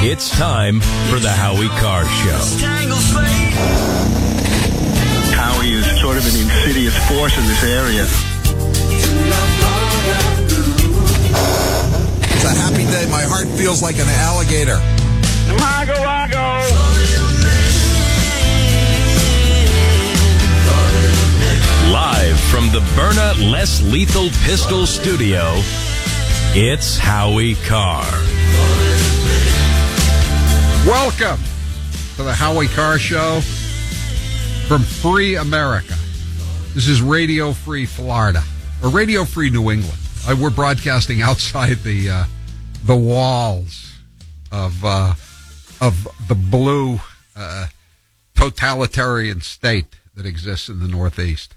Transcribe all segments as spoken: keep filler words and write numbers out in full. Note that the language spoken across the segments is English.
It's time for the Howie Carr Show. Howie is sort of an insidious force in this area. It's a happy day. My heart feels like an alligator. Lago, lago. Live from the Byrna Less Lethal Pistol Studio, it's Howie Carr. Welcome to the Howie Carr Show from Free America. This is Radio Free Florida, or Radio Free New England. Uh, we're broadcasting outside the uh, the walls of uh, of the blue uh, totalitarian state that exists in the Northeast.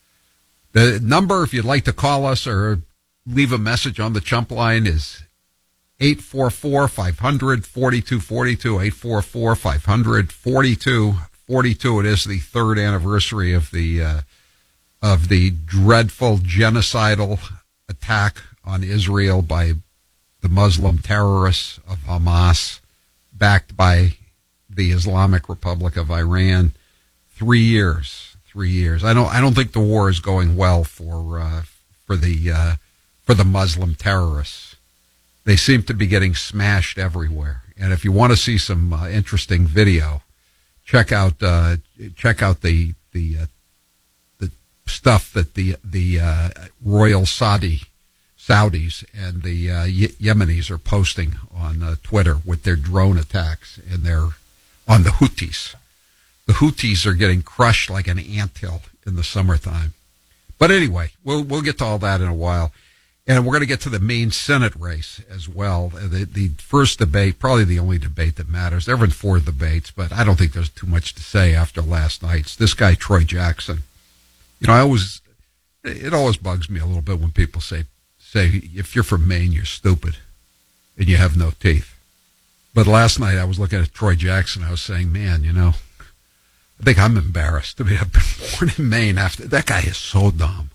The number, if you'd like to call us or leave a message on the chump line, is eight four four, five hundred, forty-two forty-two, eight four four, five hundred, forty-two forty-two. It is the third anniversary of the uh, of the dreadful genocidal attack on Israel by the Muslim terrorists of Hamas, backed by the Islamic Republic of Iran. Three years. Three years. I don't. I don't think the war is going well for uh, for the uh, for the Muslim terrorists. They seem to be getting smashed everywhere. And if you want to see some uh, interesting video, check out uh, check out the the uh, the stuff that the the uh, Royal Saudi Saudis and the uh, Ye- Yemenis are posting on uh, Twitter with their drone attacks and their on the Houthis. The Houthis are getting crushed like an anthill in the summertime. But anyway, we'll we'll get to all that in a while. And we're going to get to the main Senate race as well. The, the first debate, probably the only debate that matters. There have been four debates, but I don't think there's too much to say after last night's. This guy, Troy Jackson. You know, I always, it always bugs me a little bit when people say, say, if you're from Maine, you're stupid and you have no teeth. But last night I was looking at Troy Jackson. I was saying, man, you know, I think I'm embarrassed to be, have been born in Maine after. That guy is so dumb.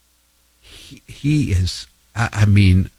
He, he is, I, I mean,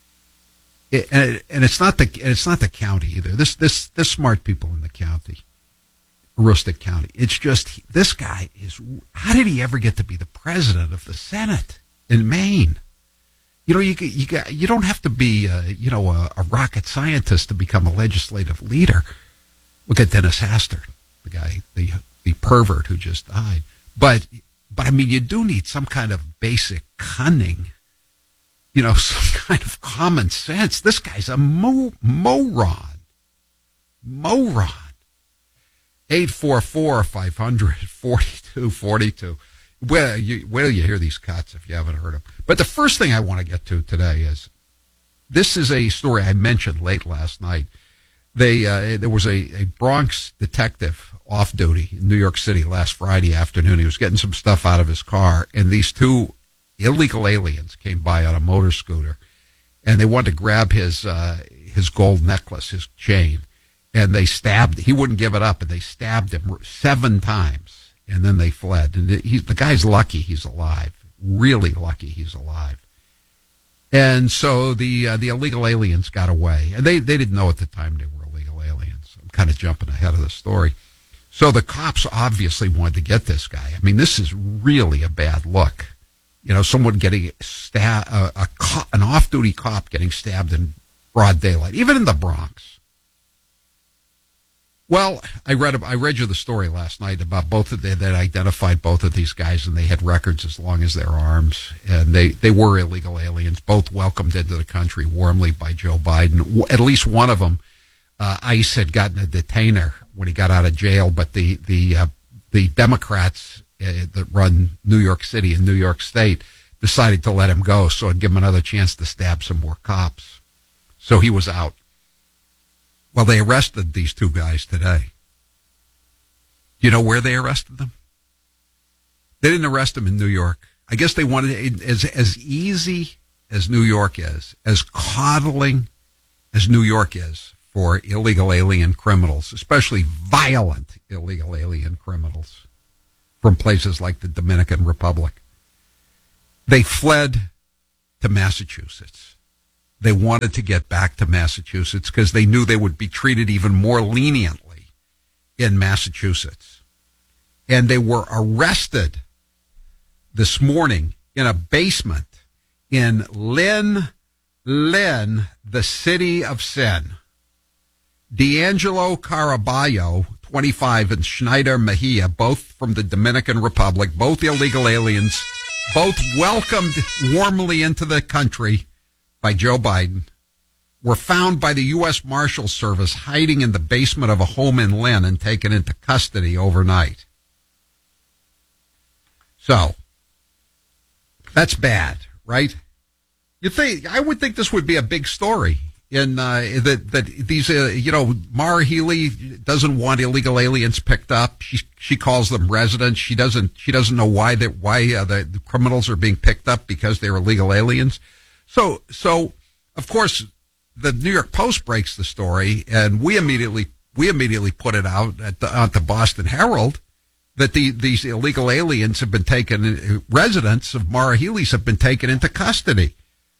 it, and, it, and it's not the and it's not the county either. This this this smart people in the county, Aroostook County. It's just this guy is. How did he ever get to be the president of the Senate in Maine? You know, you you got you don't have to be uh, you know a, a rocket scientist to become a legislative leader. Look at Dennis Hastert, the guy, the the pervert who just died. But but I mean, you do need some kind of basic cunning. You know, some kind of common sense. This guy's a mo- moron. Moron. eight four four, five hundred, forty-two forty-two. Where you, where do you hear these cuts if you haven't heard them? But the first thing I want to get to today is, this is a story I mentioned late last night. They uh, there was a, a Bronx detective off duty in New York City last Friday afternoon. He was getting some stuff out of his car, and these two illegal aliens came by on a motor scooter, and they wanted to grab his uh, his gold necklace, his chain, and they stabbed. He wouldn't give it up, and they stabbed him seven times, and then they fled. And he, the guy's lucky he's alive, really lucky he's alive. And so the uh, the illegal aliens got away, and they they didn't know at the time they were illegal aliens. I'm kind of jumping ahead of the story. So the cops obviously wanted to get this guy. I mean, this is really a bad look. You know, someone getting stab, a, a co- an off-duty cop getting stabbed in broad daylight, even in the Bronx. Well, I read I read you the story last night about both of them that identified both of these guys, and they had records as long as their arms, and they, they were illegal aliens, both welcomed into the country warmly by Joe Biden. At least one of them, uh, ICE had gotten a detainer when he got out of jail, but the the uh, the Democrats uh, that run New York City and New York State decided to let him go, so it'd give him another chance to stab some more cops. So he was out. Well, they arrested these two guys today. Do you know where they arrested them? They didn't arrest them in New York. I guess they wanted, as as easy as New York is, as coddling as New York is for illegal alien criminals, especially violent illegal alien criminals from places like the Dominican Republic. They fled to Massachusetts. They wanted to get back to Massachusetts because they knew they would be treated even more leniently in Massachusetts. And they were arrested this morning in a basement in Lynn, Lynn, the city of sin. D'Angelo Caraballo, twenty-five, and Schneider Mejia, both from the Dominican Republic, both illegal aliens, both welcomed warmly into the country by Joe Biden, were found by the U S Marshals Service hiding in the basement of a home in Lynn and taken into custody overnight. So, that's bad, right? You think, I would think this would be a big story in, uh, that, that these, uh, you know, Maura Healey doesn't want illegal aliens picked up. She, she calls them residents. She doesn't, she doesn't know why that, why uh, the, the criminals are being picked up because they're illegal aliens. So, so, of course, the New York Post breaks the story, and we immediately, we immediately put it out at the, at the Boston Herald that the, these illegal aliens have been taken, residents of Maura Healey's have been taken into custody.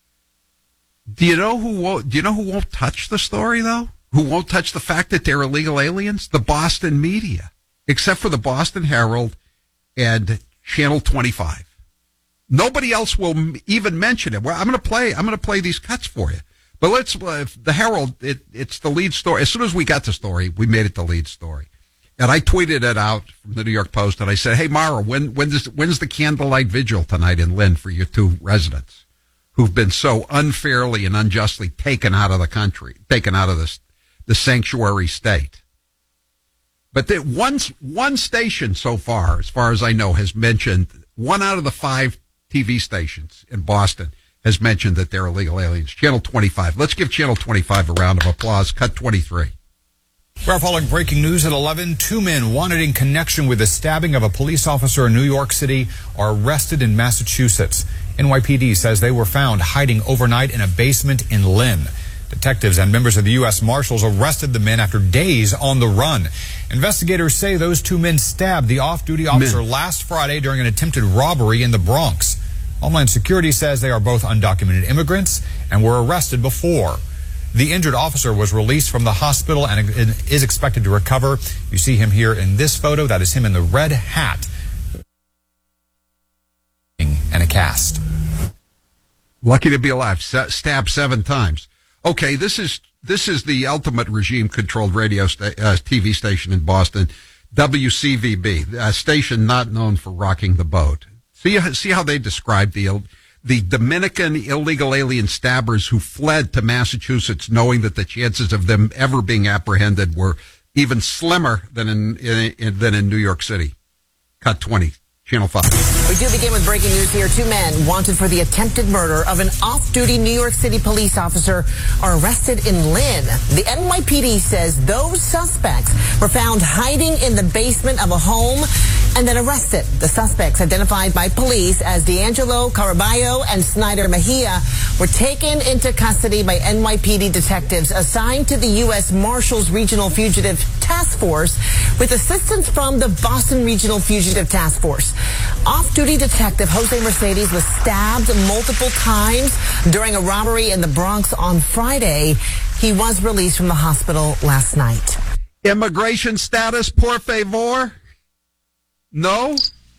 Do you know who won't, do you know who won't touch the story, though? Who won't touch the fact that they're illegal aliens? The Boston media, except for the Boston Herald and Channel twenty-five. Nobody else will even mention it. Well, I'm going to play, I'm going to play these cuts for you. But let's, uh, the Herald, it, it's the lead story. As soon as we got the story, we made it the lead story. And I tweeted it out from the New York Post, and I said, hey, Maura, when, when does, when's the candlelight vigil tonight in Lynn for your two residents who've been so unfairly and unjustly taken out of the country, taken out of this, the sanctuary state? But the, one, one station so far, as far as I know, has mentioned, one out of the five T V stations in Boston has mentioned that they're illegal aliens. Channel twenty-five. Let's give Channel twenty-five a round of applause. Cut twenty-three. We're following breaking news at eleven. Two men wanted in connection with the stabbing of a police officer in New York City are arrested in Massachusetts. N Y P D says they were found hiding overnight in a basement in Lynn. Detectives and members of the U S Marshals arrested the men after days on the run. Investigators say those two men stabbed the off-duty officer men. last Friday during an attempted robbery in the Bronx. Homeland Security says they are both undocumented immigrants and were arrested before. The injured officer was released from the hospital and is expected to recover. You see him here in this photo. That is him in the red hat and a cast. Lucky to be alive. Stabbed seven times. Okay, this is this is the ultimate regime-controlled radio sta- uh, T V station in Boston, W C V B, a station not known for rocking the boat. See, see how they describe the the Dominican illegal alien stabbers who fled to Massachusetts, knowing that the chances of them ever being apprehended were even slimmer than in, in, in than in New York City. Cut twenty. Channel five. We do begin with breaking news here. Two men wanted for the attempted murder of an off-duty New York City police officer are arrested in Lynn. The N Y P D says those suspects were found hiding in the basement of a home and then arrested. The suspects, identified by police as D'Angelo Caraballo and Schneider Mejia, were taken into custody by N Y P D detectives assigned to the U S Marshals Regional Fugitive Task Force with assistance from the Boston Regional Fugitive Task Force. Off-duty detective Jose Mercedes was stabbed multiple times during a robbery in the Bronx on Friday. He was released from the hospital last night. Immigration status, por favor? No?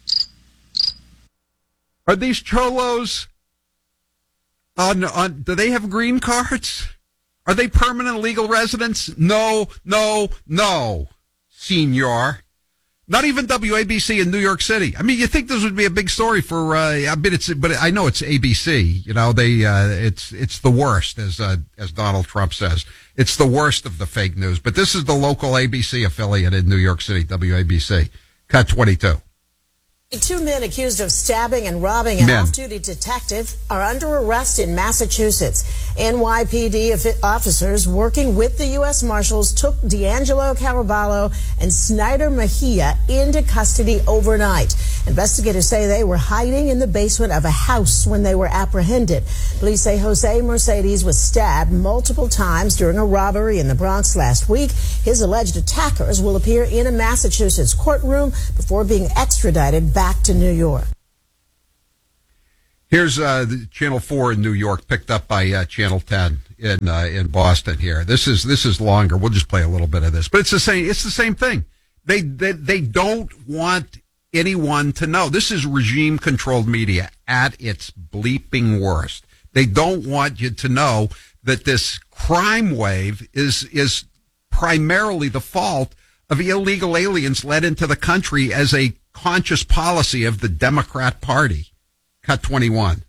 Are these cholos on, on, do they have green cards? Are they permanent legal residents? No, no, no, senor. Not even W A B C in New York City. I mean, you think this would be a big story for, uh, I mean, it's, but I know it's A B C. You know, they, uh, it's, it's the worst, as, uh, as Donald Trump says. It's the worst of the fake news. But this is the local A B C affiliate in New York City, W A B C. Cut twenty-two. Two men accused of stabbing and robbing an men. off-duty detective are under arrest in Massachusetts. N Y P D officers working with the U S Marshals took D'Angelo Caraballo and Schneider Mejia into custody overnight. Investigators say they were hiding in the basement of a house when they were apprehended. Police say Jose Mercedes was stabbed multiple times during a robbery in the Bronx last week. His alleged attackers will appear in a Massachusetts courtroom before being extradited back to New York. Here's uh, the Channel four in New York, picked up by uh, Channel ten in uh, in Boston. Here, this is this is longer. We'll just play a little bit of this, but it's the same. It's the same thing. They they they don't want anyone to know. This is regime-controlled media at its bleeping worst. They don't want you to know that this crime wave is is primarily the fault of illegal aliens let into the country as a conscious policy of the Democrat Party. Cut twenty-one.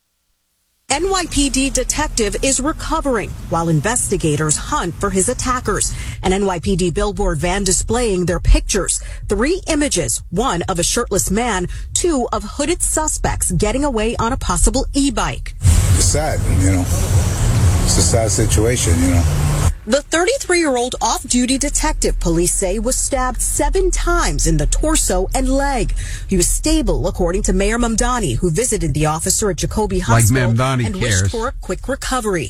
N Y P D detective is recovering while investigators hunt for his attackers. An N Y P D billboard van displaying their pictures. Three images, one of a shirtless man, two of hooded suspects getting away on a possible e-bike. It's sad, you know. It's a sad situation, you know. The thirty-three-year-old off-duty detective, police say, was stabbed seven times in the torso and leg. He was stable, according to Mayor Mamdani, who visited the officer at Jacoby Hospital like Mamdani and cares. wished for a quick recovery.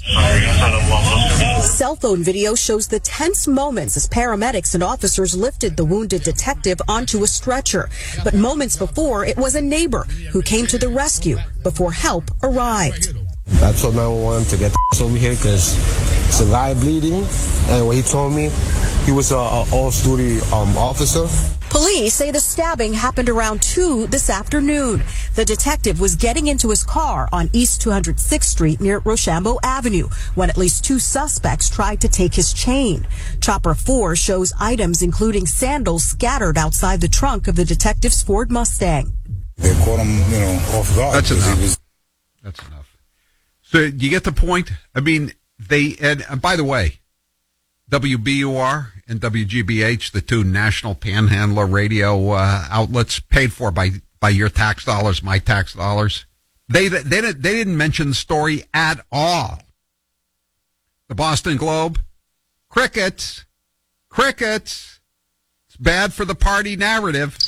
Cell phone video shows the tense moments as paramedics and officers lifted the wounded detective onto a stretcher. But moments before, it was a neighbor who came to the rescue before help arrived. I told nine one one to get the over here because it's a guy bleeding, and when he told me he was a, a off-duty um, officer. Police say the stabbing happened around two this afternoon. The detective was getting into his car on East two hundred sixth Street near Rochambeau Avenue when at least two suspects tried to take his chain. Chopper four shows items including sandals scattered outside the trunk of the detective's Ford Mustang. They caught him, you know, off guard. That's enough. Was- That's enough. So you get the point? I mean, they, and, and by the way, W B U R and W G B H, the two national panhandler radio uh, outlets, paid for by, by your tax dollars, my tax dollars. They, they, they didn't mention the story at all. The Boston Globe, crickets, crickets. It's bad for the party narrative.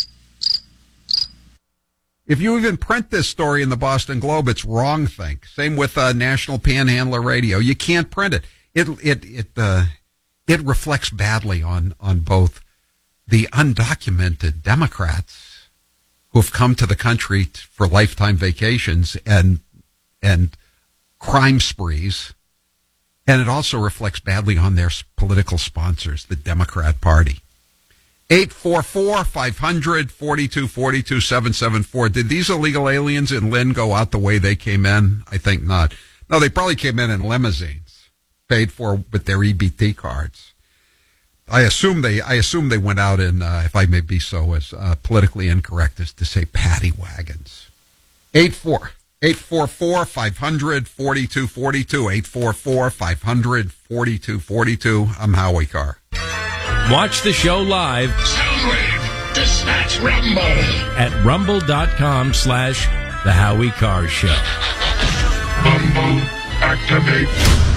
If you even print this story in the Boston Globe, it's wrong think. Same with uh, National Panhandler Radio. You can't print it. It it it uh, it reflects badly on on both the undocumented Democrats who have come to the country t- for lifetime vacations and and crime sprees, and it also reflects badly on their s- political sponsors, the Democrat Party. eight four four, five hundred, forty-two forty-two, seven seven four. Did these illegal aliens in Lynn go out the way they came in? I think not. No, they probably came in in limousines, paid for with their E B T cards. I assume they, I assume they went out in, uh, if I may be so as uh, politically incorrect as to say paddy wagons. eight four, eight four four, five hundred, forty-two forty-two, eight four four, five hundred, forty-two forty-two. I'm Howie Carr. Watch the show live Soundwave, dispatch Rumble at rumble.com slash The Howie Carr Show. Rumble, activate.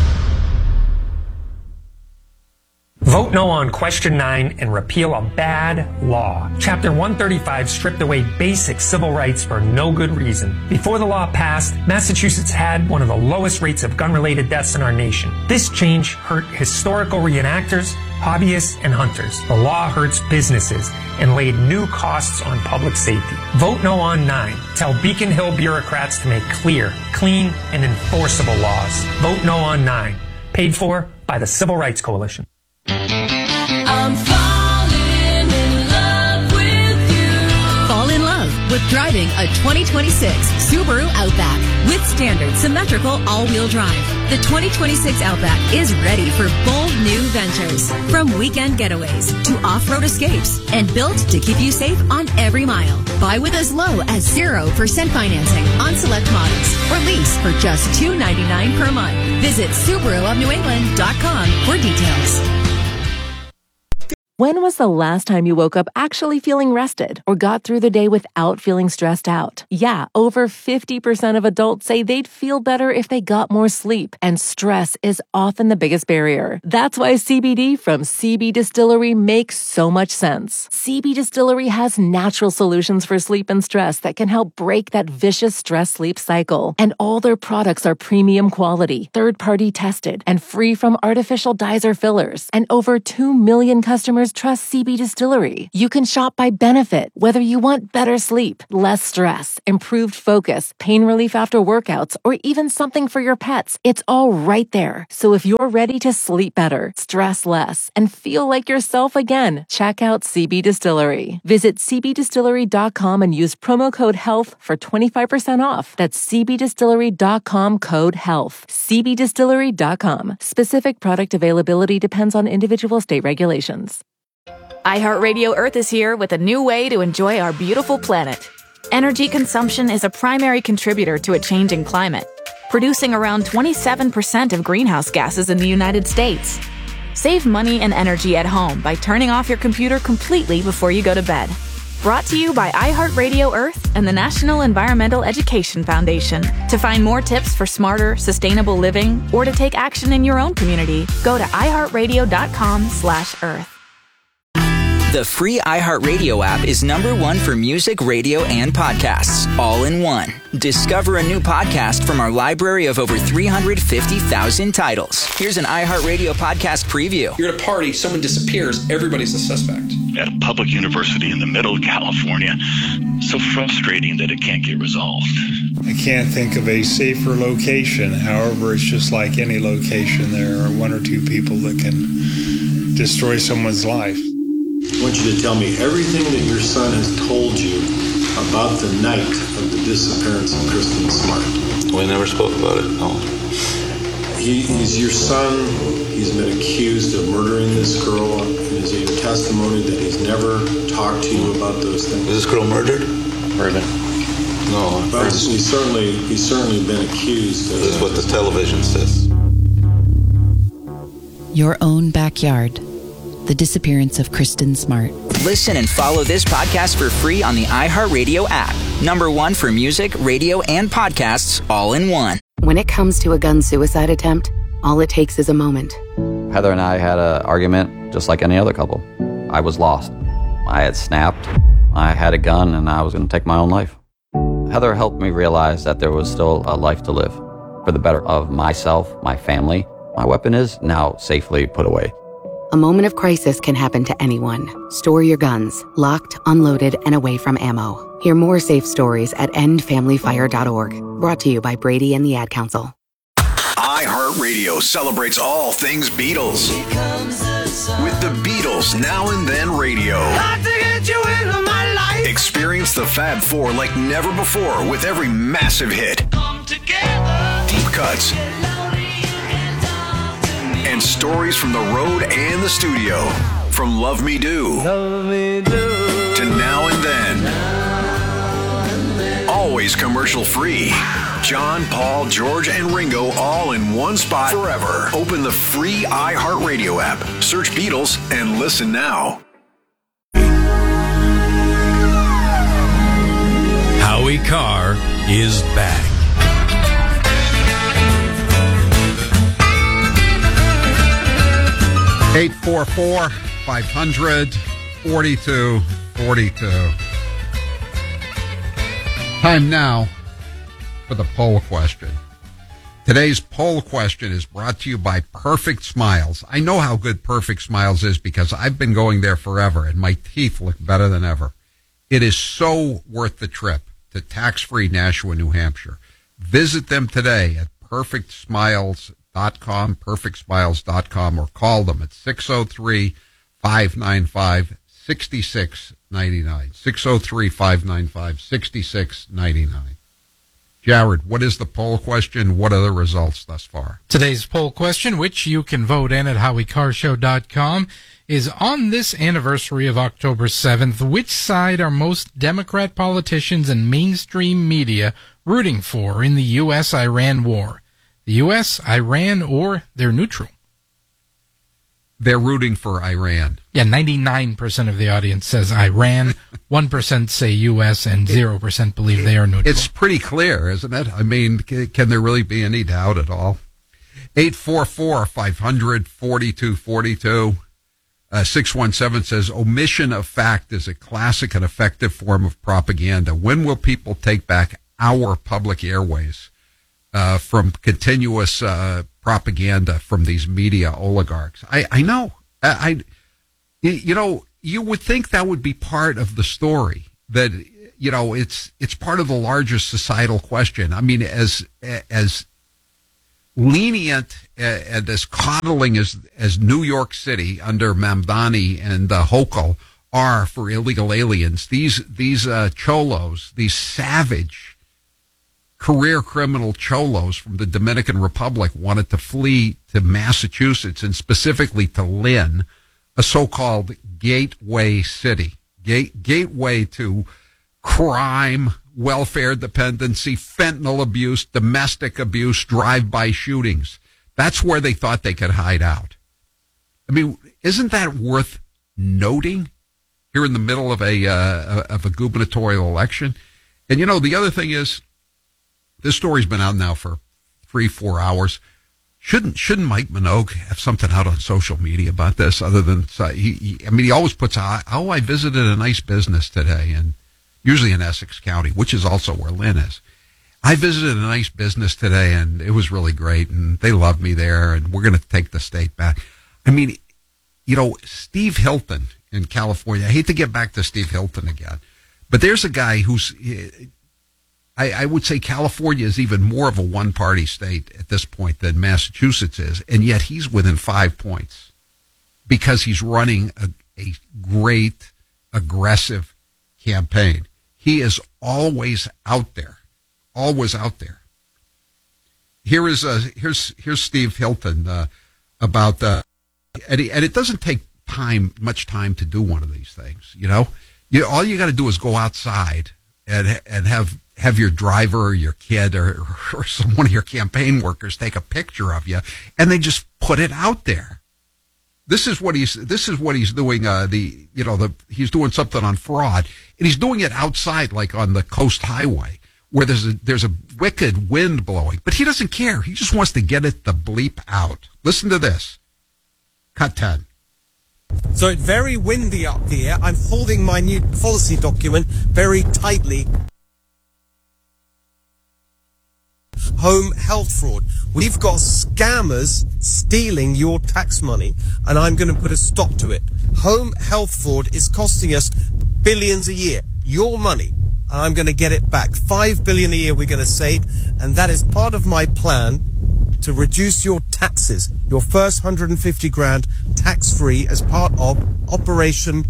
Vote no on question nine and repeal a bad law. Chapter one thirty-five stripped away basic civil rights for no good reason. Before the law passed, Massachusetts had one of the lowest rates of gun-related deaths in our nation. This change hurt historical reenactors, hobbyists, and hunters. The law hurts businesses and laid new costs on public safety. Vote no on nine. Tell Beacon Hill bureaucrats to make clear, clean, and enforceable laws. Vote no on nine. Paid for by the Civil Rights Coalition. I'm falling in love with you. Fall in love with driving a twenty twenty-six Subaru Outback with standard symmetrical all-wheel drive. The twenty twenty-six Outback is ready for bold new ventures. From weekend getaways to off-road escapes and built to keep you safe on every mile. Buy with as low as zero percent financing on select models or lease for just two hundred ninety-nine dollars per month. Visit Subaru of New England dot com for details. When was the last time you woke up actually feeling rested or got through the day without feeling stressed out? Yeah, over fifty percent of adults say they'd feel better if they got more sleep, and stress is often the biggest barrier. That's why C B D from C B Distillery makes so much sense. C B Distillery has natural solutions for sleep and stress that can help break that vicious stress-sleep cycle. And all their products are premium quality, third-party tested, and free from artificial dyes or fillers. And over two million customers customers trust C B Distillery. You can shop by benefit, whether you want better sleep, less stress, improved focus, pain relief after workouts, or even something for your pets. It's all right there. So if you're ready to sleep better, stress less, and feel like yourself again, check out C B Distillery. Visit c b distillery dot com and use promo code HEALTH for twenty-five percent off. That's c b distillery dot com code HEALTH. c b distillery dot com. Specific product availability depends on individual state regulations. iHeartRadio Earth is here with a new way to enjoy our beautiful planet. Energy consumption is a primary contributor to a changing climate, producing around twenty-seven percent of greenhouse gases in the United States. Save money and energy at home by turning off your computer completely before you go to bed. Brought to you by iHeartRadio Earth and the National Environmental Education Foundation. To find more tips for smarter, sustainable living, or to take action in your own community, go to iHeartRadio.com slash Earth. The free iHeartRadio app is number one for music, radio, and podcasts, all in one. Discover a new podcast from our library of over three hundred fifty thousand titles. Here's an iHeartRadio podcast preview. You're at a party, someone disappears, everybody's a suspect. At a public university in the middle of California. So frustrating that it can't get resolved. I can't think of a safer location. However, it's just like any location. There are one or two people that can destroy someone's life. I want you to tell me everything that your son has told you about the night of the disappearance of Kristen Smart. We never spoke about it, no. He, he's your son. He's been accused of murdering this girl. And is it your testimony that he's never talked to you about those things? Was this girl murdered? Murdered. No. Well, he's certainly, he's certainly been accused of This is what the television says. Your own backyard. The disappearance of Kristen Smart. Listen and follow this podcast for free on the iHeartRadio app. Number one for music, radio, and podcasts, all in one. When it comes to a gun suicide attempt, all it takes is a moment. Heather and I had an argument just like any other couple. I was lost. I had snapped. I had a gun and I was going to take my own life. Heather helped me realize that there was still a life to live for the better of myself, my family. My weapon is now safely put away. A moment of crisis can happen to anyone. Store your guns, locked, unloaded, and away from ammo. Hear more safe stories at end family fire dot org. Brought to you by Brady and the Ad Council. iHeartRadio celebrates all things Beatles. With the Beatles Now and Then Radio. Got to get you into my life. Experience the Fab Four like never before with every massive hit. Come together. Deep cuts. And stories from the road and the studio. From Love Me Do, Love me do. to Now and Then. Now and then. Always commercial free. John, Paul, George, and Ringo all in one spot forever. Open the free iHeartRadio app. Search Beatles and listen now. Howie Carr is back. eight four four, five hundred, forty-two forty-two. Time now for the poll question. Today's poll question is brought to you by Perfect Smiles. I know how good Perfect Smiles is because I've been going there forever and my teeth look better than ever. It is so worth the trip to tax-free Nashua, New Hampshire. Visit them today at perfect smiles dot com, perfect smiles dot com, or call them at six oh three, five nine five, six six nine nine, six oh three, five nine five, six six nine nine. Jared, what is the poll question? What are the results thus far? Today's poll question, which you can vote in at howie carr show dot com, is on this anniversary of October seventh, which side are most Democrat politicians and mainstream media rooting for in the U S Iran war? The U S, Iran, or they're neutral? They're rooting for Iran. Yeah, ninety-nine percent of the audience says Iran, one percent say U S, and zero percent believe they are neutral. It's pretty clear, isn't it? I mean, can there really be any doubt at all? eight four four, five hundred, forty-two forty-two. Uh, six one seven says, omission of fact is a classic and effective form of propaganda. When will people take back our public airways uh, from continuous uh, propaganda from these media oligarchs? I, I know. I, You, you know, you would think that would be part of the story, that, you know, it's it's part of the larger societal question. I mean, as as lenient and as coddling as, as New York City under Mamdani and uh, Hochul are for illegal aliens, these these uh, cholos, these savage career criminal cholos from the Dominican Republic wanted to flee to Massachusetts, and specifically to Lynn, a so-called gateway city, gate, gateway to crime, welfare dependency, fentanyl abuse, domestic abuse, drive-by shootings. That's where they thought they could hide out. I mean, isn't that worth noting here in the middle of a uh, of a gubernatorial election? And, you know, the other thing is, this story's been out now for three, four hours. Shouldn't shouldn't Mike Minogue have something out on social media about this, other than, uh, he, he, I mean, he always puts out, oh, I visited a nice business today, and usually in Essex County, which is also where Lynn is. I visited a nice business today, and it was really great, and they loved me there, and we're going to take the state back. I mean, you know, Steve Hilton in California, I hate to get back to Steve Hilton again, but there's a guy who's, I, I would say California is even more of a one-party state at this point than Massachusetts is, and yet he's within five points because he's running a, a great, aggressive campaign. He is always out there, always out there. Here is uh, here's here's Steve Hilton uh, about uh, and, he, and it doesn't take time much time to do one of these things. You know, you all you got to do is go outside and and have have your driver or your kid or or some one of your campaign workers take a picture of you, and they just put it out there. This is what he's. This is what he's doing. Uh, the you know the he's doing something on fraud, and he's doing it outside, like on the Coast Highway, where there's a there's a wicked wind blowing. But he doesn't care. He just wants to get it the bleep out. Listen to this. Cut ten. So it's very windy up here. I'm holding my new policy document very tightly. Home health fraud. We've got scammers stealing your tax money, and I'm going to put a stop to it. Home health fraud is costing us billions a year. Your money, and I'm going to get it back. Five billion a year we're going to save, and that is part of my plan to reduce your taxes. Your first one hundred fifty grand tax-free as part of Operation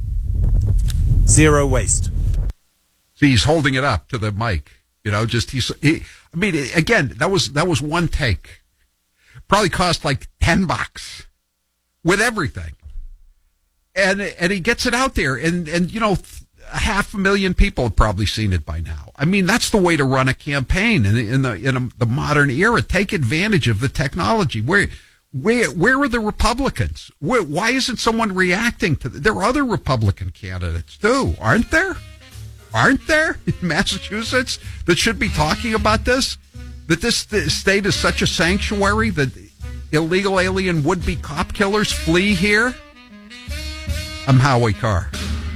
Zero Waste. See, he's holding it up to the mic. You know, just he's. He, I mean, again, that was that was one take. Probably cost like ten bucks with everything, and and he gets it out there, and and you know, a half a million people have probably seen it by now. I mean, that's the way to run a campaign in in the in a, the modern era. Take advantage of the technology. Where where where are the Republicans? Where, why isn't someone reacting to? The, there are other Republican candidates too, aren't there? Aren't there in Massachusetts that should be talking about this? That this state is such a sanctuary that illegal alien would-be cop killers flee here? I'm Howie Carr.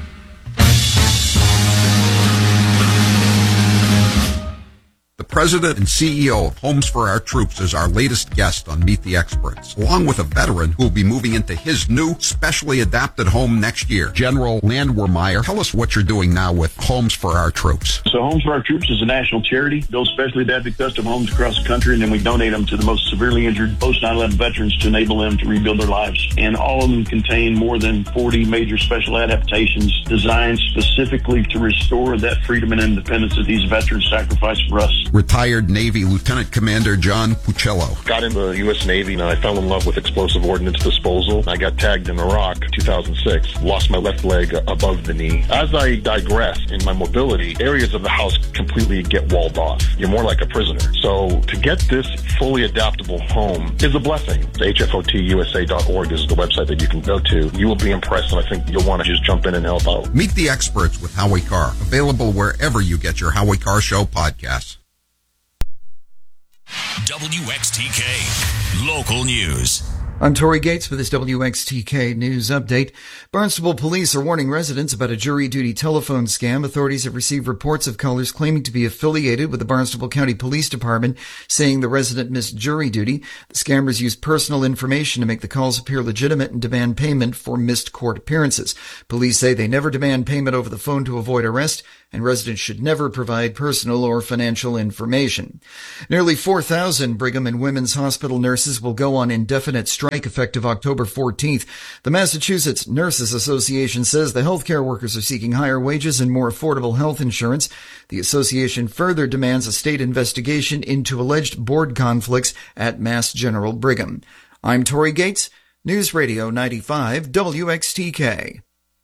The president and C E O of Homes for Our Troops is our latest guest on Meet the Experts, along with a veteran who will be moving into his new specially adapted home next year. General Landwehrmeyer, tell us what you're doing now with Homes for Our Troops. So Homes for Our Troops is a national charity, builds specially adapted custom homes across the country, and then we donate them to the most severely injured post nine eleven veterans to enable them to rebuild their lives. And all of them contain more than forty major special adaptations designed specifically to restore that freedom and independence that these veterans sacrificed for us. Retired Navy Lieutenant Commander John Puccello. Got into the U S Navy and I fell in love with explosive ordnance disposal. I got tagged in Iraq two thousand six, lost my left leg above the knee. As I digress in my mobility, areas of the house completely get walled off. You're more like a prisoner. So to get this fully adaptable home is a blessing. H F O T U S A dot org is the website that you can go to. You will be impressed, and I think you'll want to just jump in and help out. Meet the Experts with Howie Carr. Available wherever you get your Howie Carr Show podcasts. W X T K Local News. I'm Tori Gates with this W X T K News Update. Barnstable police are warning residents about a jury duty telephone scam. Authorities have received reports of callers claiming to be affiliated with the Barnstable County Police Department, saying the resident missed jury duty. The scammers use personal information to make the calls appear legitimate and demand payment for missed court appearances. Police say they never demand payment over the phone to avoid arrest, and residents should never provide personal or financial information. Nearly four thousand Brigham and Women's Hospital nurses will go on indefinite strike effective October fourteenth. The Massachusetts Nurses Association says the healthcare workers are seeking higher wages and more affordable health insurance. The association further demands a state investigation into alleged board conflicts at Mass General Brigham. I'm Tori Gates, News Radio ninety-five W X T K.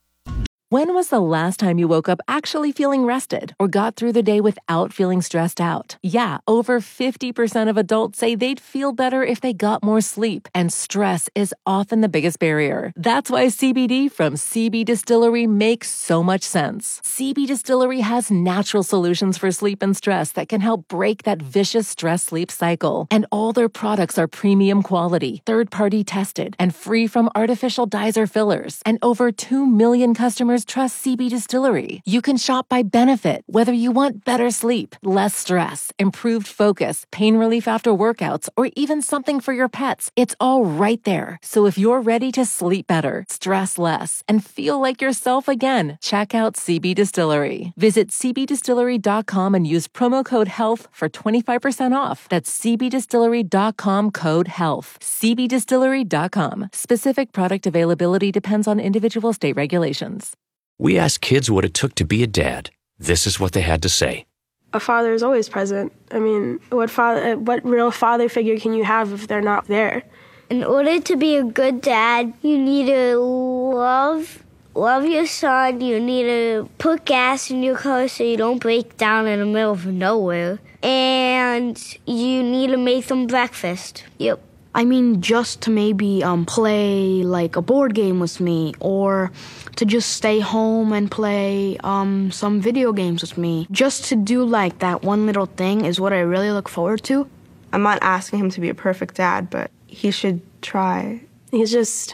When was the last time you woke up actually feeling rested or got through the day without feeling stressed out? Yeah, over fifty percent of adults say they'd feel better if they got more sleep, and stress is often the biggest barrier. That's why C B D from C B Distillery makes so much sense. C B Distillery has natural solutions for sleep and stress that can help break that vicious stress-sleep cycle. And all their products are premium quality, third-party tested, and free from artificial dyes or fillers. And over two million customers trust C B Distillery. You can shop by benefit, whether you want better sleep, less stress, improved focus, pain relief after workouts, or even something for your pets. It's all right there. So if you're ready to sleep better, stress less, and feel like yourself again, check out C B Distillery. Visit c b distillery dot com and use promo code HEALTH for twenty-five percent off. That's c b distillery dot com code HEALTH. c b distillery dot com. Specific product availability depends on individual state regulations. We asked kids what it took to be a dad. This is what they had to say. A father is always present. I mean, what father, what real father figure can you have if they're not there? In order to be a good dad, you need to love love your son. You need to put gas in your car so you don't break down in the middle of nowhere. And you need to make them breakfast. Yep. I mean, just to maybe um, play like a board game with me, or to just stay home and play um, some video games with me. Just to do like that one little thing is what I really look forward to. I'm not asking him to be a perfect dad, but he should try. He's just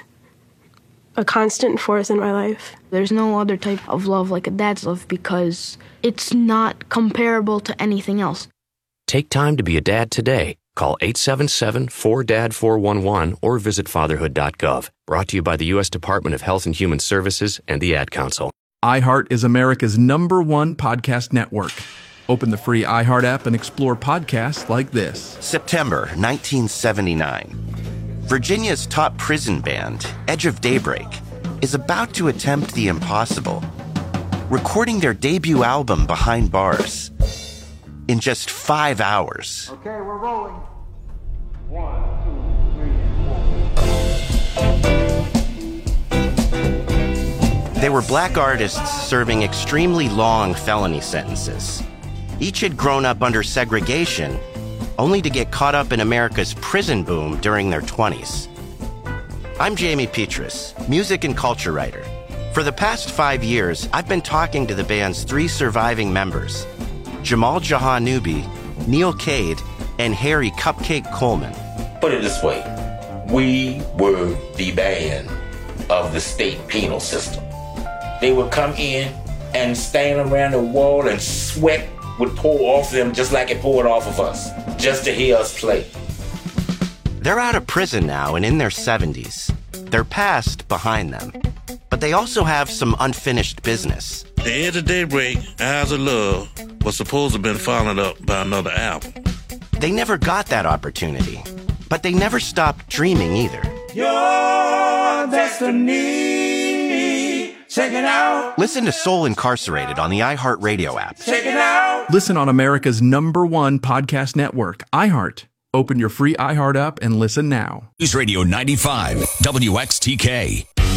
a constant force in my life. There's no other type of love like a dad's love because it's not comparable to anything else. Take time to be a dad today. Call eight seven seven, four D A D, four one one or visit fatherhood dot gov. Brought to you by the U S Department of Health and Human Services and the Ad Council. iHeart is America's number one podcast network. Open the free iHeart app and explore podcasts like this. September nineteen seventy-nine. Virginia's top prison band, Edge of Daybreak, is about to attempt the impossible, recording their debut album Behind Bars in just five hours. Okay, we're rolling. One, two, three, four. They were black artists serving extremely long felony sentences. Each had grown up under segregation, only to get caught up in America's prison boom during their twenties. I'm Jamie Petrus, music and culture writer. For the past five years, I've been talking to the band's three surviving members, Jamal Jahanoubi, Neil Cade, and Harry Cupcake Coleman. Put it this way, we were the band of the state penal system. They would come in and stand around the wall and sweat would pour off them just like it poured off of us, just to hear us play. They're out of prison now and in their seventies. Their past behind them. But they also have some unfinished business. The Edge of Daybreak, Eyes of Love, was supposed to have been followed up by another album. They never got that opportunity, but they never stopped dreaming either. Your destiny. Check it out. Listen to Soul Incarcerated on the iHeartRadio app. Check it out. Listen on America's number one podcast network, iHeart. Open your free iHeart app and listen now. News Radio ninety-five, W X T K.